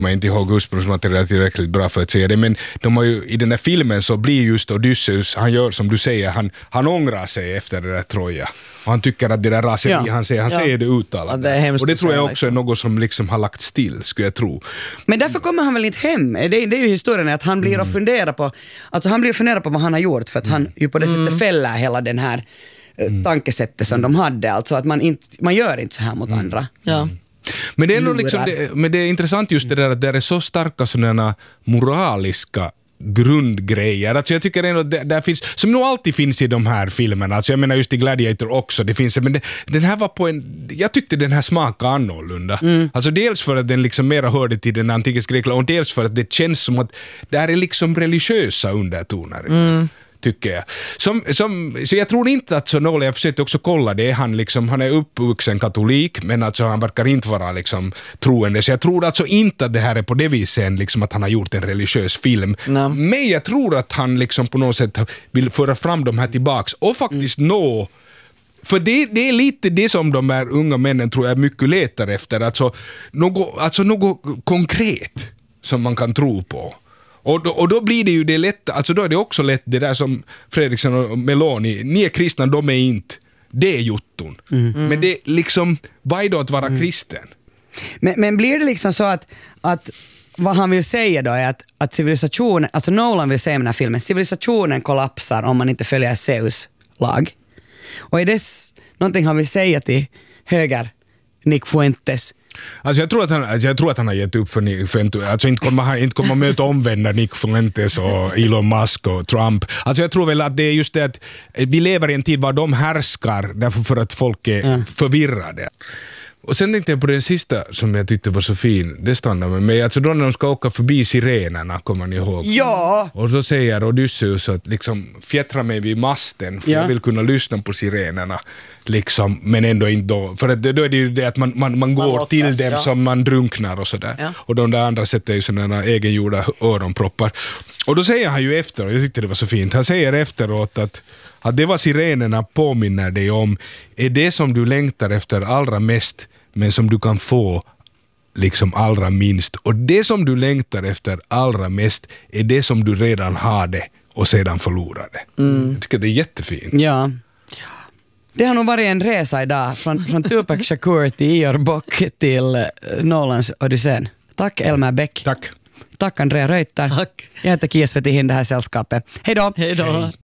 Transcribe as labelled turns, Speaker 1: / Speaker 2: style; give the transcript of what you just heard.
Speaker 1: man inte ihåg ursprungsmaterialet tillräckligt bra för att säga det, men de har ju, i den här filmen så blir just Odysseus, han gör som du säger, han ångrar sig efter det där Troja. Och han tycker att det där raseri, han säger det uttalat.
Speaker 2: Ja,
Speaker 1: och det tror jag också är något som liksom har lagt still, skulle jag tro.
Speaker 3: Men därför kommer han väl inte hem. Det är ju historien att han blir och funderar på, alltså han blir och funderar på vad han har gjort, för att han ju på det sättet fäller hela den här tankesättet som de hade, alltså att man gör inte så här mot andra.
Speaker 2: Ja.
Speaker 1: Men det är nog liksom, men det är intressant just det där att det är så starka sådana moraliska grundgrejer. Alltså jag tycker ändå där finns, som nog alltid finns i de här filmerna, alltså jag menar just i Gladiator också, det finns, men den här var på jag tyckte den här smakade annorlunda. Alltså dels för att den liksom mera hörde till den antika Grekland, och dels för att det känns som att det här är liksom religiösa undertoner. Tycker jag. Så jag tror inte att Nolan, jag försökte också kolla det, han är uppvuxen katolik, men alltså han verkar inte vara liksom troende, så jag tror alltså inte att det här är på det viset liksom att han har gjort en religiös film. Men jag tror att han liksom på något sätt vill föra fram de här tillbaks och faktiskt nå, för det är lite det som de här unga männen tror jag mycket letar efter, alltså något konkret som man kan tro på. Och då blir det ju det lätt, alltså då är det också lätt det där som Fredriksson och Meloni, ni är kristna, de är inte, det är jotton. Men det är liksom, vad är då att vara kristen?
Speaker 3: Men blir det liksom så att vad han vill säga då är att civilisationen, alltså Nolan vill säga med den här filmen, civilisationen kollapsar om man inte följer Zeus lag. Och är det någonting han vill säga till höger Nick Fuentes?
Speaker 1: Alltså jag tror att han har gett upp för Fuentes. Alltså inte kommer möta omvända Nick Fuentes och Elon Musk och Trump. Alltså jag tror väl att det är just det att vi lever i en tid var de härskar därför för att folk är förvirrade. Och sen tänkte jag på det sista som jag tyckte var så fin. Det stannar med mig. Alltså då när de ska åka förbi sirenerna, kommer ni ihåg?
Speaker 3: Ja!
Speaker 1: Och då säger Odysseus att liksom fjättra mig vid masten, för jag vill kunna lyssna på sirenerna. Liksom, men ändå inte då. För att då är det ju det att man går till dem som man drunknar och sådär. Ja. Och de där andra sätter ju sådana egengjorda öronproppar. Och då säger han ju efter, och jag tyckte det var så fint, han säger efteråt att det var sirenerna påminner dig om är det som du längtar efter allra mest, men som du kan få liksom allra minst. Och det som du längtar efter allra mest är det som du redan har det och sedan förlorar det. Jag tycker det är jättefint.
Speaker 3: Ja. Det har nog varit en resa idag från Tupac Shakur till Ior Bock till Nolans Odysseen. Tack Elmer Bäck.
Speaker 1: Tack.
Speaker 3: Tack Andrea Reuter.
Speaker 2: Tack.
Speaker 3: Jag heter Kies Vetihin, det här sällskapet. Hej då.
Speaker 2: Hej då.